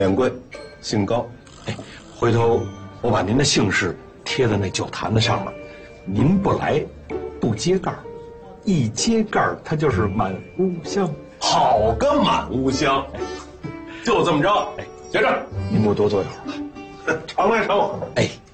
免贵，姓高。 哎，回头我把您的姓氏贴在那酒坛子上了，您不来，不揭盖儿，一揭盖儿，它就是满屋香。 好个满屋香！就这么着，哎，学着， 您给我多坐一会儿吧。 常来常往。 哎。